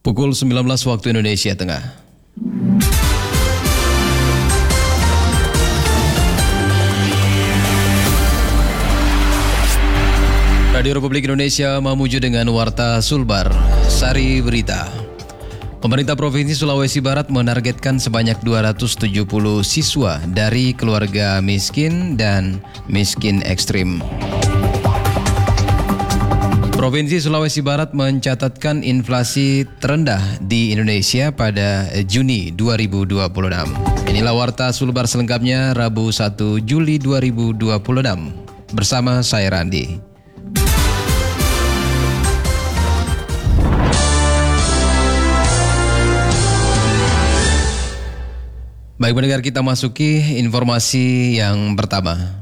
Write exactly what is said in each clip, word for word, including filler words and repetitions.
Pukul sembilan belas waktu Indonesia Tengah. Radio Republik Indonesia memuju dengan Warta Sulbar, Sari Berita. Pemerintah Provinsi Sulawesi Barat menargetkan sebanyak dua ratus tujuh puluh siswa dari keluarga miskin dan miskin ekstrim. Provinsi Sulawesi Barat mencatatkan inflasi terendah di Indonesia pada Juni dua ribu dua puluh enam. Inilah Warta Sulbar selengkapnya Rabu satu Juli dua ribu dua puluh enam. Bersama saya Randi. Baik pendengar, kita masuki informasi yang pertama.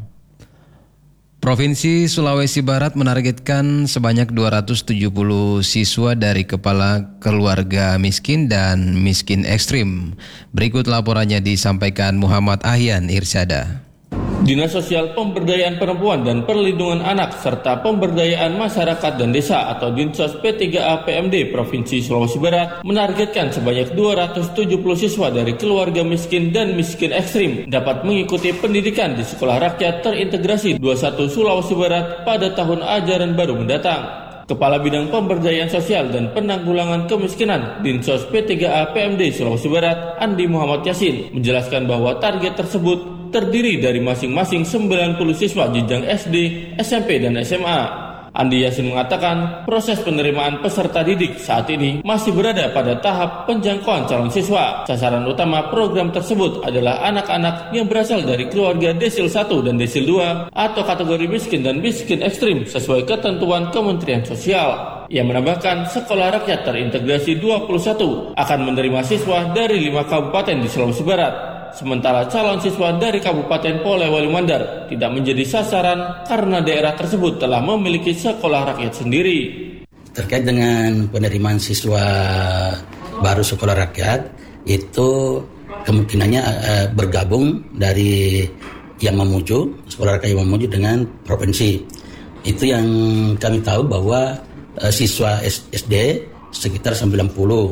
Provinsi Sulawesi Barat menargetkan sebanyak dua ratus tujuh puluh siswa dari kepala keluarga miskin dan miskin ekstrim. Berikut laporannya disampaikan Muhammad Ahyan Irsyada. Dinas Sosial Pemberdayaan Perempuan dan Perlindungan Anak serta Pemberdayaan Masyarakat dan Desa atau Dinsos P tiga A P M D Provinsi Sulawesi Barat menargetkan sebanyak dua ratus tujuh puluh siswa dari keluarga miskin dan miskin ekstrim dapat mengikuti pendidikan di Sekolah Rakyat Terintegrasi dua puluh satu Sulawesi Barat pada tahun ajaran baru mendatang. Kepala Bidang Pemberdayaan Sosial dan Penanggulangan Kemiskinan Dinsos P tiga A P M D Sulawesi Barat, Andi Muhammad Yasin, menjelaskan bahwa target tersebut terdiri dari masing-masing sembilan puluh siswa jenjang S D, S M P, dan S M A. Andi Yasin mengatakan proses penerimaan peserta didik saat ini masih berada pada tahap penjangkauan calon siswa. Sasaran utama program tersebut adalah anak-anak yang berasal dari keluarga desil satu dan desil dua atau kategori miskin dan miskin ekstrim sesuai ketentuan Kementerian Sosial. Ia menambahkan Sekolah Rakyat Terintegrasi dua puluh satu akan menerima siswa dari lima kabupaten di Sulawesi Barat. Sementara calon siswa dari Kabupaten Polewali Mandar tidak menjadi sasaran karena daerah tersebut telah memiliki sekolah rakyat sendiri. Terkait dengan penerimaan siswa baru sekolah rakyat, itu kemungkinannya uh, bergabung dari yang memuju, sekolah rakyat yang memuju dengan provinsi. Itu yang kami tahu bahwa uh, siswa S D sekitar sembilan puluh,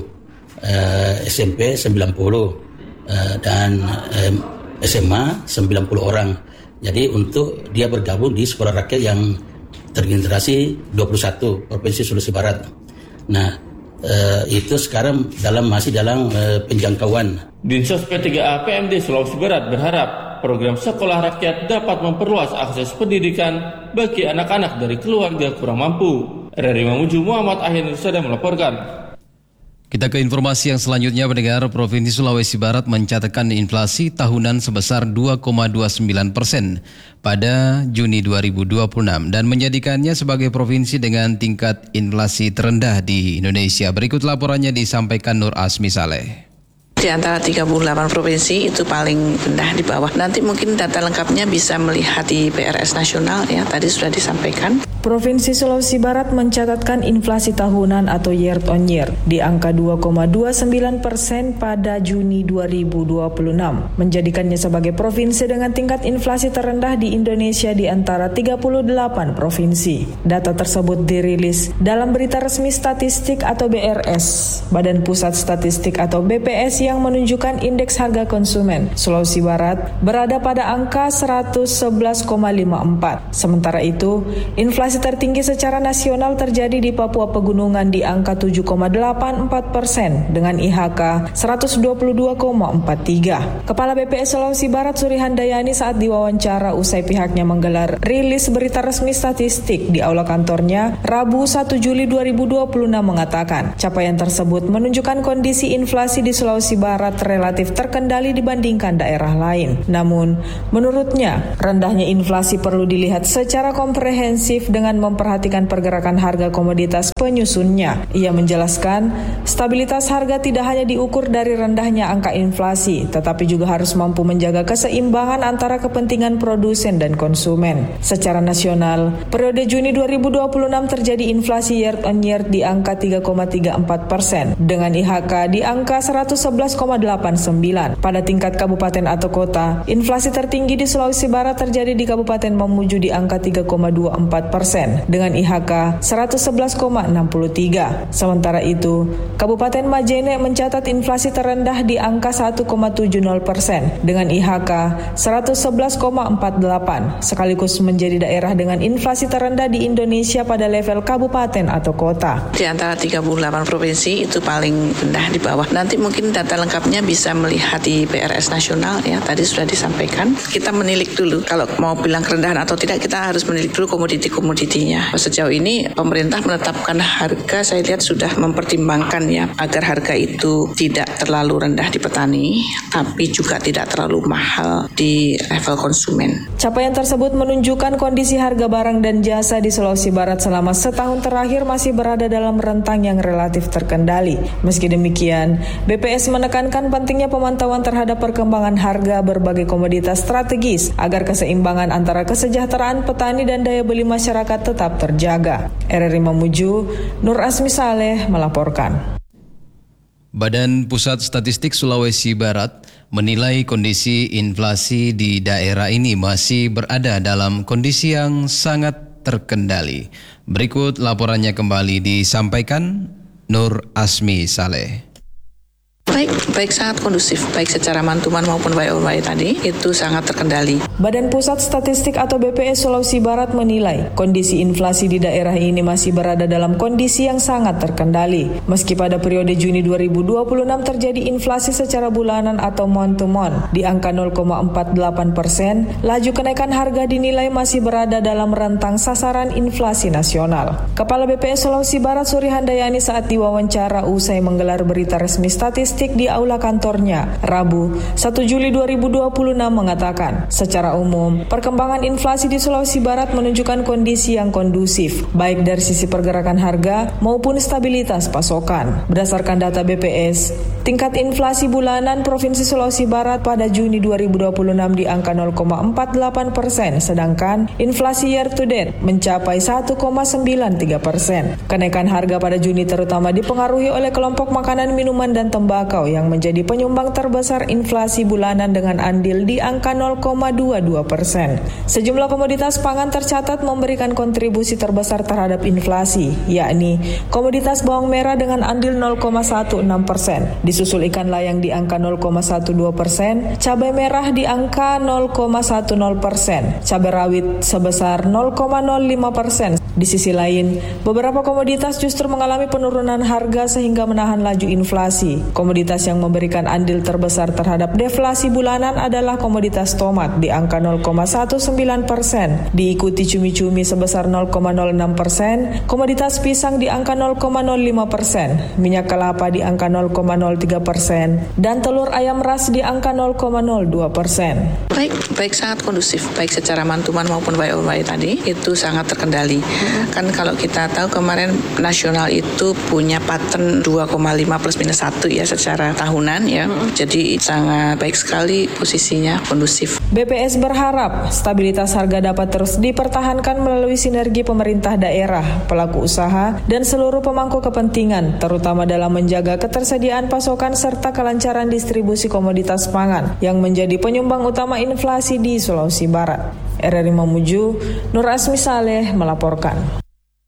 uh, S M P sembilan puluh. Uh, dan um, S M A sembilan puluh orang. Jadi untuk dia bergabung di sekolah rakyat yang terintegrasi dua puluh satu Provinsi Sulawesi Barat. Nah, uh, itu sekarang dalam masih dalam uh, penjangkauan. Dinsos P tiga A P M D Sulawesi Barat berharap program sekolah rakyat dapat memperluas akses pendidikan bagi anak-anak dari keluarga kurang mampu. R R I Mamuju, Muhammad Ahyan Irsyada melaporkan. Kita ke informasi yang selanjutnya, pendengar. Provinsi Sulawesi Barat mencatatkan inflasi tahunan sebesar dua koma dua sembilan persen pada Juni dua ribu dua puluh enam dan menjadikannya sebagai provinsi dengan tingkat inflasi terendah di Indonesia. Berikut laporannya disampaikan Nur Asmi Saleh. Di antara tiga puluh delapan provinsi itu paling rendah di bawah. Nanti mungkin data lengkapnya bisa melihat di P R S nasional ya, tadi sudah disampaikan. Provinsi Sulawesi Barat mencatatkan inflasi tahunan atau year on year di angka dua koma dua sembilan persen pada Juni dua ribu dua puluh enam, menjadikannya sebagai provinsi dengan tingkat inflasi terendah di Indonesia di antara tiga puluh delapan provinsi. Data tersebut dirilis dalam berita resmi statistik atau B R S, Badan Pusat Statistik atau B P S, yang menunjukkan indeks harga konsumen Sulawesi Barat berada pada angka seratus sebelas koma lima empat. Sementara itu, inflasi tertinggi secara nasional terjadi di Papua Pegunungan di angka tujuh koma delapan empat persen dengan I H K seratus dua puluh dua koma empat tiga. Kepala B P S Sulawesi Barat Suri Handayani saat diwawancara usai pihaknya menggelar rilis berita resmi statistik di aula kantornya Rabu satu Juli dua ribu dua puluh enam mengatakan capaian tersebut menunjukkan kondisi inflasi di Sulawesi Barat relatif terkendali dibandingkan daerah lain. Namun, menurutnya, rendahnya inflasi perlu dilihat secara komprehensif dengan memperhatikan pergerakan harga komoditas penyusunnya. Ia menjelaskan, stabilitas harga tidak hanya diukur dari rendahnya angka inflasi, tetapi juga harus mampu menjaga keseimbangan antara kepentingan produsen dan konsumen. Secara nasional, periode Juni dua ribu dua puluh enam terjadi inflasi year on year di angka tiga koma tiga empat persen, dengan I H K di angka seratus sebelas belas koma delapan sembilan. Pada tingkat kabupaten atau kota, inflasi tertinggi di Sulawesi Barat terjadi di Kabupaten Mamuju di angka tiga koma dua empat persen dengan I H K seratus sebelas koma enam tiga. Sementara itu, Kabupaten Majene mencatat inflasi terendah di angka satu koma tujuh nol persen dengan I H K seratus sebelas koma empat delapan, sekaligus menjadi daerah dengan inflasi terendah di Indonesia pada level kabupaten atau kota. Di antara tiga puluh delapan provinsi itu paling rendah di bawah. Nanti mungkin data lengkapnya bisa melihat di P R S nasional ya, tadi sudah disampaikan. Kita menilik dulu, kalau mau bilang kerendahan atau tidak kita harus menilik dulu komoditi-komoditinya. Sejauh ini pemerintah menetapkan harga, saya lihat sudah mempertimbangkan ya, agar harga itu tidak terlalu rendah di petani, tapi juga tidak terlalu mahal di level konsumen. Capaian tersebut menunjukkan kondisi harga barang dan jasa di Sulawesi Barat selama setahun terakhir masih berada dalam rentang yang relatif terkendali. Meski demikian, B P S menekankan pentingnya pemantauan terhadap perkembangan harga berbagai komoditas strategis agar keseimbangan antara kesejahteraan petani dan daya beli masyarakat tetap terjaga. R R I Mamuju, Nur Asmi Saleh melaporkan. Badan Pusat Statistik Sulawesi Barat menilai kondisi inflasi di daerah ini masih berada dalam kondisi yang sangat terkendali. Berikut laporannya kembali disampaikan Nur Asmi Saleh. Baik, baik sangat kondusif, baik secara mantuman maupun Y O Y tadi, itu sangat terkendali. Badan Pusat Statistik atau B P S Sulawesi Barat menilai kondisi inflasi di daerah ini masih berada dalam kondisi yang sangat terkendali. Meski pada periode Juni dua ribu dua puluh enam terjadi inflasi secara bulanan atau month-to-month di angka nol koma empat delapan persen, laju kenaikan harga dinilai masih berada dalam rentang sasaran inflasi nasional. Kepala B P S Sulawesi Barat Suri Handayani saat diwawancara usai menggelar berita resmi statistik di aula kantornya Rabu satu Juli dua ribu dua puluh enam mengatakan, secara umum perkembangan inflasi di Sulawesi Barat menunjukkan kondisi yang kondusif baik dari sisi pergerakan harga maupun stabilitas pasokan. Berdasarkan data B P S, tingkat inflasi bulanan Provinsi Sulawesi Barat pada Juni dua ribu dua puluh enam di angka nol koma empat delapan persen, sedangkan inflasi year to date mencapai satu koma sembilan tiga persen. Kenaikan harga pada Juni terutama dipengaruhi oleh kelompok makanan, minuman, dan tembakau yang menjadi penyumbang terbesar inflasi bulanan dengan andil di angka nol koma dua dua persen. Sejumlah komoditas pangan tercatat memberikan kontribusi terbesar terhadap inflasi, yakni komoditas bawang merah dengan andil nol koma satu enam persen, disusul ikan layang di angka nol koma satu dua persen, cabai merah di angka nol koma satu nol persen, cabai rawit sebesar nol koma nol lima persen. Di sisi lain, beberapa komoditas justru mengalami penurunan harga sehingga menahan laju inflasi. Komoditas yang memberikan andil terbesar terhadap deflasi bulanan adalah komoditas tomat di angka nol koma satu sembilan persen, diikuti cumi-cumi sebesar nol koma nol enam persen, komoditas pisang di angka nol koma nol lima persen, minyak kelapa di angka nol koma nol tiga persen, dan telur ayam ras di angka nol koma nol dua persen. Baik, baik sangat kondusif, baik secara mantuman maupun Y O Y tadi, itu sangat terkendali. Hmm. Kan kalau kita tahu kemarin nasional itu punya pattern dua koma lima plus minus satu ya secara tahunan ya. Hmm. Jadi sangat baik sekali posisinya, kondusif. B P S berharap stabilitas harga dapat terus dipertahankan melalui sinergi pemerintah daerah, pelaku usaha, dan seluruh pemangku kepentingan, terutama dalam menjaga ketersediaan pasokan serta kelancaran distribusi komoditas pangan yang menjadi penyumbang utama inflasi di Sulawesi Barat. R R I Mamuju, Nur Asmi Saleh melaporkan.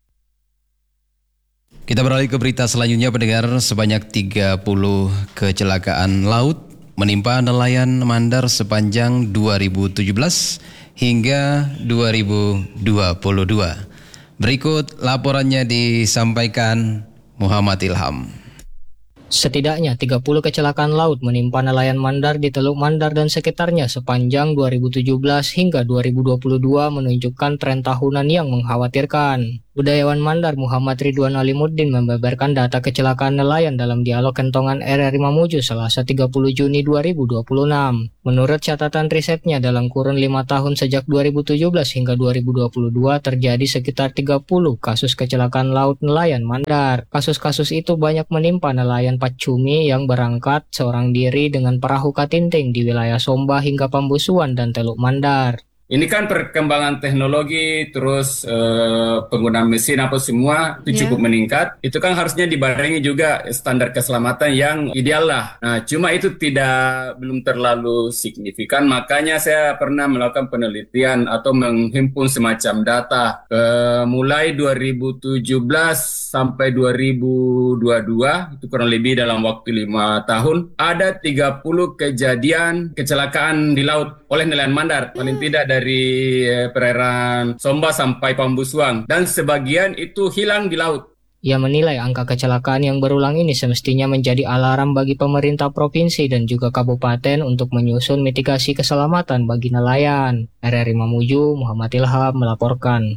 Kita beralih ke berita selanjutnya, pendengar. Sebanyak tiga puluh kecelakaan laut menimpa nelayan Mandar sepanjang dua ribu tujuh belas hingga dua ribu dua puluh dua. Berikut laporannya disampaikan Muhammad Ilham. Setidaknya tiga puluh kecelakaan laut menimpa nelayan Mandar di Teluk Mandar dan sekitarnya sepanjang dua ribu tujuh belas hingga dua ribu dua puluh dua, menunjukkan tren tahunan yang mengkhawatirkan. Budayawan Mandar Muhammad Ridwan Alimuddin membeberkan data kecelakaan nelayan dalam dialog kentongan R R I Mamuju Selasa tiga puluh Juni dua ribu dua puluh enam. Menurut catatan risetnya, dalam kurun lima tahun sejak dua ribu tujuh belas hingga dua ribu dua puluh dua terjadi sekitar tiga puluh kasus kecelakaan laut nelayan Mandar. Kasus-kasus itu banyak menimpa nelayan Pacumi yang berangkat seorang diri dengan perahu katinting di wilayah Somba hingga Pambusuan dan Teluk Mandar. Ini kan perkembangan teknologi, terus eh, penggunaan mesin apa semua itu cukup yeah. meningkat. Itu kan harusnya dibarengi juga standar keselamatan yang ideal lah. Nah, cuma itu tidak belum terlalu signifikan. Makanya saya pernah melakukan penelitian atau menghimpun semacam data eh, mulai dua ribu tujuh belas sampai dua ribu dua puluh dua, itu kurang lebih dalam waktu lima tahun. Ada tiga puluh kejadian kecelakaan di laut oleh nelayan Mandar, paling tidak dari perairan Somba sampai Pambusuang, dan sebagian itu hilang di laut. Ia menilai angka kecelakaan yang berulang ini semestinya menjadi alarm bagi pemerintah provinsi dan juga kabupaten untuk menyusun mitigasi keselamatan bagi nelayan. R R I Mamuju, Muhammad Ilham melaporkan.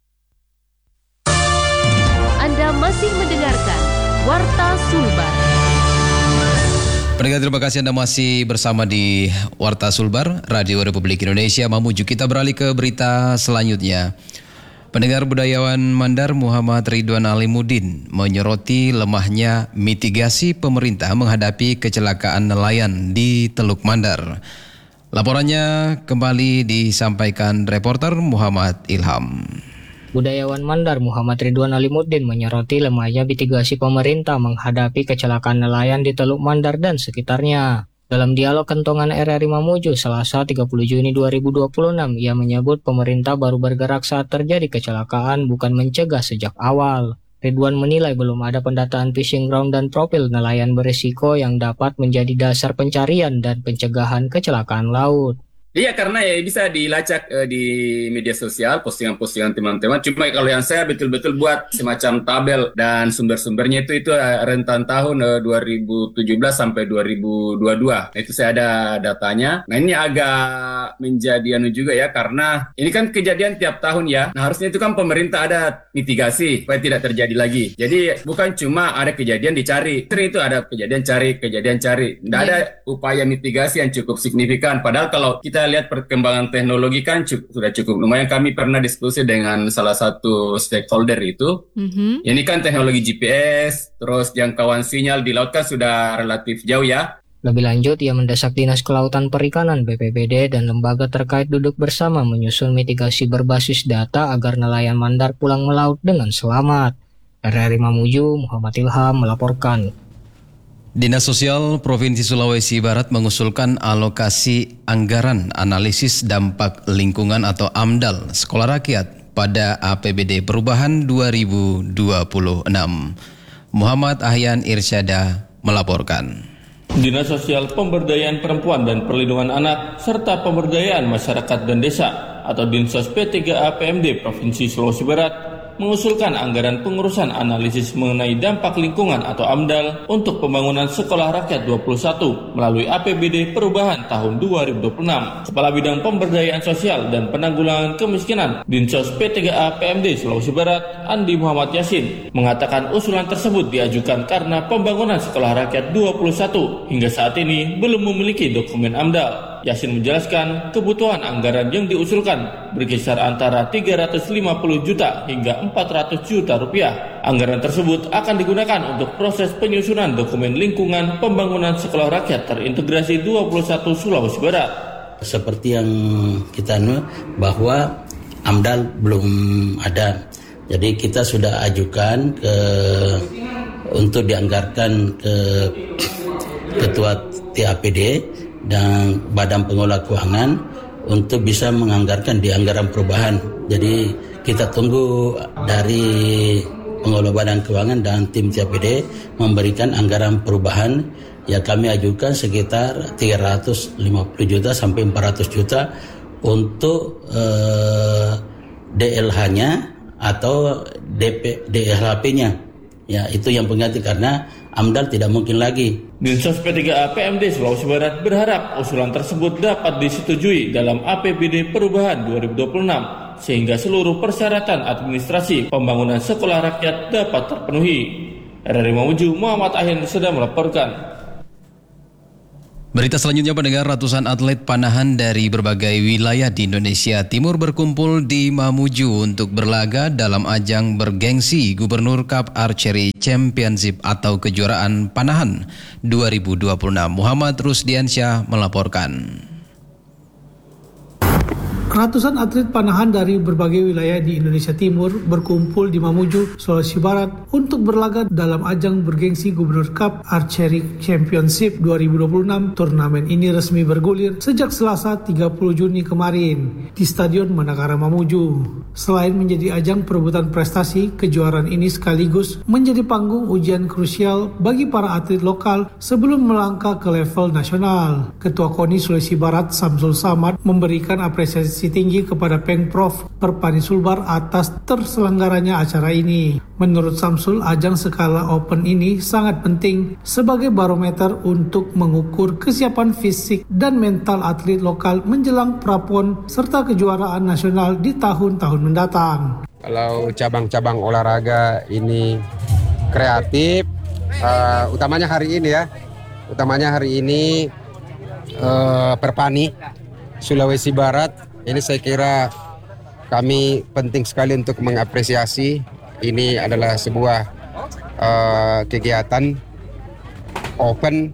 Anda masih mendengarkan Warta Sulbar. Pendengar, terima kasih Anda masih bersama di Warta Sulbar, Radio Republik Indonesia Mamuju. Kita beralih ke berita selanjutnya. Pendengar, budayawan Mandar Muhammad Ridwan Alimuddin menyoroti lemahnya mitigasi pemerintah menghadapi kecelakaan nelayan di Teluk Mandar. Laporannya kembali disampaikan reporter Muhammad Ilham. Budayawan Mandar Muhammad Ridwan Alimuddin menyoroti lemahnya mitigasi pemerintah menghadapi kecelakaan nelayan di Teluk Mandar dan sekitarnya. Dalam dialog kentongan R R I Mamuju Selasa tiga puluh Juni dua ribu dua puluh enam, ia menyebut pemerintah baru bergerak saat terjadi kecelakaan, bukan mencegah sejak awal. Ridwan menilai belum ada pendataan fishing ground dan profil nelayan berisiko yang dapat menjadi dasar pencarian dan pencegahan kecelakaan laut. Iya, karena ya bisa dilacak uh, di media sosial, postingan-postingan teman-teman. Cuma kalau yang saya betul-betul buat semacam tabel dan sumber-sumbernya itu itu uh, rentan tahun uh, dua ribu tujuh belas sampai dua ribu dua puluh dua. Nah, itu saya ada datanya. Nah, ini agak menjadi anu juga ya, karena ini kan kejadian tiap tahun ya. Nah, harusnya itu kan pemerintah ada mitigasi supaya tidak terjadi lagi. Jadi bukan cuma ada kejadian dicari. Sering itu ada kejadian cari, kejadian cari. Tidak ada upaya mitigasi yang cukup signifikan. Padahal kalau kita lihat perkembangan teknologi kan cukup, sudah cukup lumayan. Kami pernah diskusi dengan salah satu stakeholder itu. Mm-hmm. Ini kan teknologi G P S, terus jangkauan sinyal di laut kan sudah relatif jauh ya. Lebih lanjut, ia mendesak Dinas Kelautan Perikanan B P B D dan lembaga terkait duduk bersama menyusun mitigasi berbasis data agar nelayan Mandar pulang melaut dengan selamat. R R I Mamuju, Muhammad Ilham melaporkan. Dinas Sosial Provinsi Sulawesi Barat mengusulkan alokasi anggaran analisis dampak lingkungan atau AMDAL Sekolah Rakyat pada A P B D Perubahan dua ribu dua puluh enam. Muhammad Ahyan Irsyada melaporkan. Dinas Sosial Pemberdayaan Perempuan dan Perlindungan Anak serta Pemberdayaan Masyarakat dan Desa atau Dinsos P tiga A P M D Provinsi Sulawesi Barat mengusulkan anggaran pengurusan analisis mengenai dampak lingkungan atau AMDAL untuk pembangunan Sekolah Rakyat dua puluh satu melalui A P B D Perubahan tahun dua ribu dua puluh enam. Kepala Bidang Pemberdayaan Sosial dan Penanggulangan Kemiskinan Dinsos P tiga A P M D Sulawesi Barat, Andi Muhammad Yasin, mengatakan usulan tersebut diajukan karena pembangunan Sekolah Rakyat dua puluh satu hingga saat ini belum memiliki dokumen AMDAL. Yasin menjelaskan kebutuhan anggaran yang diusulkan berkisar antara tiga ratus lima puluh juta hingga empat ratus juta rupiah. Anggaran tersebut akan digunakan untuk proses penyusunan dokumen lingkungan pembangunan Sekolah Rakyat terintegrasi dua puluh satu Sulawesi Barat. Seperti yang kita tahu bahwa AMDAL belum ada. Jadi kita sudah ajukan ke untuk dianggarkan ke Ketua T A P D dan Badan Pengelola Keuangan untuk bisa menganggarkan di anggaran perubahan. Jadi kita tunggu dari pengelola Badan Keuangan dan tim T A P D memberikan anggaran perubahan. Ya, kami ajukan sekitar tiga ratus lima puluh juta sampai empat ratus juta untuk eh, D L H-nya atau D P, D L H P-nya. Ya, itu yang pengganti karena AMDAL tidak mungkin lagi. Dinsos P tiga A P M D Sulawesi Barat berharap usulan tersebut dapat disetujui dalam A P B D Perubahan dua ribu dua puluh enam sehingga seluruh persyaratan administrasi pembangunan Sekolah Rakyat dapat terpenuhi. R R I Mamuju, Muhammad Ahyan sedang melaporkan. Berita selanjutnya, pendengar, ratusan atlet panahan dari berbagai wilayah di Indonesia Timur berkumpul di Mamuju untuk berlaga dalam ajang bergengsi Gubernur Cup Archery Championship atau kejuaraan panahan dua ribu dua puluh enam. Muhammad Rusdiansyah melaporkan. Ratusan atlet panahan dari berbagai wilayah di Indonesia Timur berkumpul di Mamuju, Sulawesi Barat untuk berlaga dalam ajang bergengsi Gubernur Cup Archery Championship dua ribu dua puluh enam. Turnamen ini resmi bergulir sejak Selasa tiga puluh Juni kemarin di Stadion Manakara Mamuju. Selain menjadi ajang perebutan prestasi, kejuaraan ini sekaligus menjadi panggung ujian krusial bagi para atlet lokal sebelum melangkah ke level nasional. Ketua KONI Sulawesi Barat Samsul Samad memberikan apresiasi tinggi kepada Pemprov Perpani Sulbar atas terselenggaranya acara ini. Menurut Samsul, ajang skala open ini sangat penting sebagai barometer untuk mengukur kesiapan fisik dan mental atlet lokal menjelang prapon serta kejuaraan nasional di tahun-tahun mendatang. Kalau cabang-cabang olahraga ini kreatif, uh, utamanya hari ini ya, utamanya hari ini uh, Perpani Sulawesi Barat. Ini saya kira kami penting sekali untuk mengapresiasi. Ini adalah sebuah uh, kegiatan open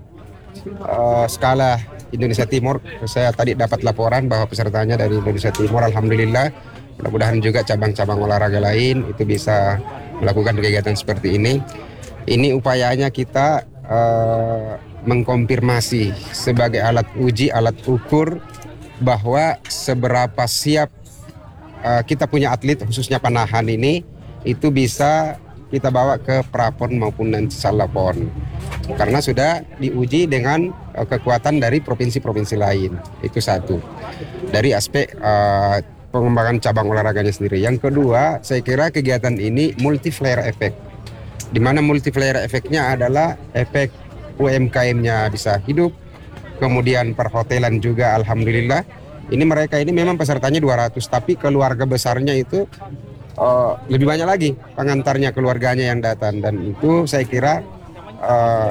uh, skala Indonesia Timur. Saya tadi dapat laporan bahwa pesertanya dari Indonesia Timur, alhamdulillah. Mudah-mudahan juga cabang-cabang olahraga lain itu bisa melakukan kegiatan seperti ini. Ini upayanya kita uh, mengkonfirmasi sebagai alat uji, alat ukur bahwa seberapa siap uh, kita punya atlet khususnya panahan ini itu bisa kita bawa ke prapon maupun nanti salapon, karena sudah diuji dengan uh, kekuatan dari provinsi-provinsi lain. Itu satu dari aspek uh, pengembangan cabang olahraganya sendiri. Yang kedua, saya kira kegiatan ini multiplier effect, di mana multiplier efeknya adalah efek U M K M-nya bisa hidup. Kemudian perhotelan juga alhamdulillah. Ini mereka ini memang pesertanya dua ratus, tapi keluarga besarnya itu uh, lebih banyak lagi pengantarnya, keluarganya yang datang, dan itu saya kira uh,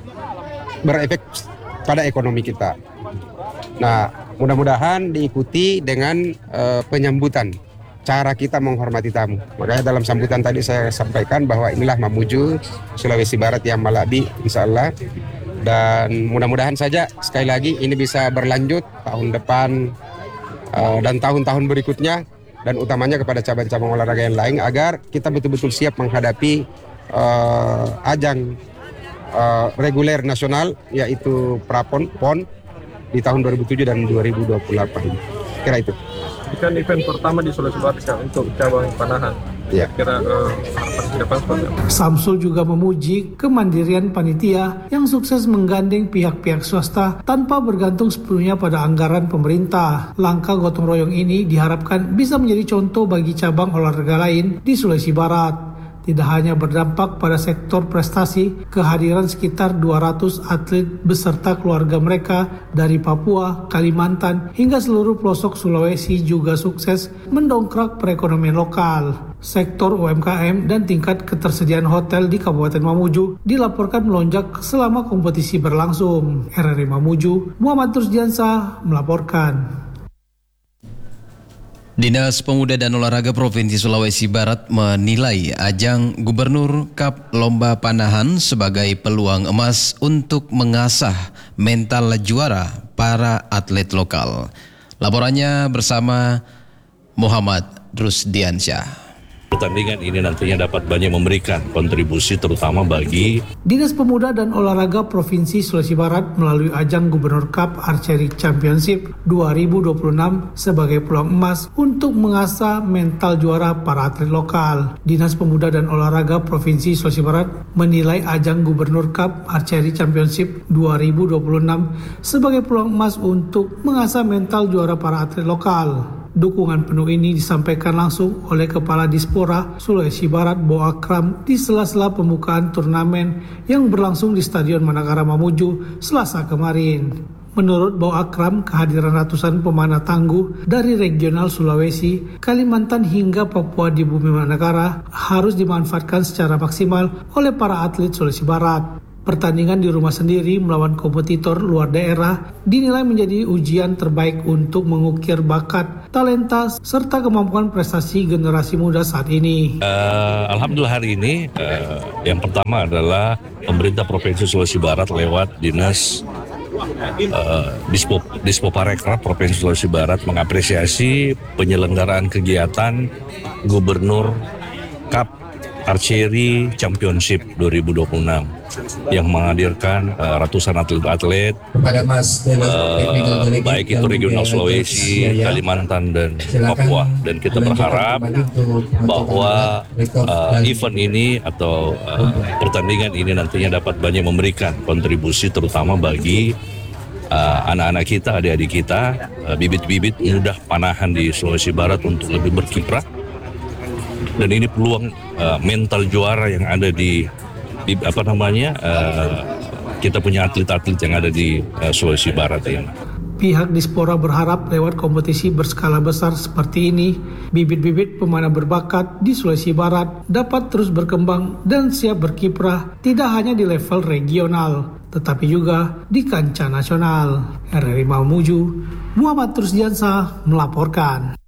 berefek pada ekonomi kita. Nah, mudah-mudahan diikuti dengan uh, penyambutan, cara kita menghormati tamu. Makanya dalam sambutan tadi saya sampaikan bahwa inilah Mamuju Sulawesi Barat yang Malabi, insya Allah. Dan mudah-mudahan saja sekali lagi ini bisa berlanjut tahun depan uh, dan tahun-tahun berikutnya, dan utamanya kepada cabang-cabang olahraga yang lain agar kita betul-betul siap menghadapi uh, ajang uh, reguler nasional yaitu Prapon P O N di tahun dua ribu tujuh dan dua ribu dua puluh delapan. Kira itu. Ini kan event pertama di Sulawesi Barat untuk cabang panahan. Ya. Kira uh, harapan ke depan seperti apa? Samsul juga memuji kemandirian panitia yang sukses menggandeng pihak-pihak swasta tanpa bergantung sepenuhnya pada anggaran pemerintah. Langkah gotong royong ini diharapkan bisa menjadi contoh bagi cabang olahraga lain di Sulawesi Barat. Tidak hanya berdampak pada sektor prestasi, kehadiran sekitar dua ratus atlet beserta keluarga mereka dari Papua, Kalimantan, hingga seluruh pelosok Sulawesi juga sukses mendongkrak perekonomian lokal. Sektor U M K M dan tingkat ketersediaan hotel di Kabupaten Mamuju dilaporkan melonjak selama kompetisi berlangsung. R R I Mamuju, Muhammad Rusdiansyah melaporkan. Dinas Pemuda dan Olahraga Provinsi Sulawesi Barat menilai ajang Gubernur Cup Lomba Panahan sebagai peluang emas untuk mengasah mental juara para atlet lokal. Laporannya bersama Muhammad Rusdiansyah. Pertandingan ini nantinya dapat banyak memberikan kontribusi terutama bagi Dinas Pemuda dan Olahraga Provinsi Sulawesi Barat melalui ajang Gubernur Cup Archery Championship dua ribu dua puluh enam sebagai peluang emas untuk mengasah mental juara para atlet lokal. Dinas Pemuda dan Olahraga Provinsi Sulawesi Barat menilai ajang Gubernur Cup Archery Championship dua ribu dua puluh enam sebagai peluang emas untuk mengasah mental juara para atlet lokal. Dukungan penuh ini disampaikan langsung oleh Kepala Dispora Sulawesi Barat Bo Akram di sela-sela pembukaan turnamen yang berlangsung di Stadion Manakara Mamuju Selasa kemarin. Menurut Bo Akram, kehadiran ratusan pemanah tangguh dari regional Sulawesi, Kalimantan hingga Papua di bumi Manakara harus dimanfaatkan secara maksimal oleh para atlet Sulawesi Barat. Pertandingan di rumah sendiri melawan kompetitor luar daerah dinilai menjadi ujian terbaik untuk mengukir bakat, talenta, serta kemampuan prestasi generasi muda saat ini. Uh, Alhamdulillah hari ini uh, yang pertama adalah pemerintah Provinsi Sulawesi Barat lewat Dinas uh, Dispo, Dispoparekraf Provinsi Sulawesi Barat mengapresiasi penyelenggaraan kegiatan Gubernur Cup Archery Championship dua ribu dua puluh enam yang menghadirkan uh, ratusan atlet-atlet uh, baik itu regional Sulawesi, Kalimantan dan Papua, dan kita berharap bahwa uh, event ini atau uh, pertandingan ini nantinya dapat banyak memberikan kontribusi terutama bagi uh, anak-anak kita, adik-adik kita, uh, bibit-bibit muda panahan di Sulawesi Barat untuk lebih berkiprah. Dan ini peluang uh, mental juara yang ada di, di apa namanya uh, kita punya atlet-atlet yang ada di uh, Sulawesi Barat ini. Pihak Dispora berharap lewat kompetisi berskala besar seperti ini, bibit-bibit pemana berbakat di Sulawesi Barat dapat terus berkembang dan siap berkiprah tidak hanya di level regional, tetapi juga di kancah nasional. R R I Mamuju, Muhammad Rusdiansyah melaporkan.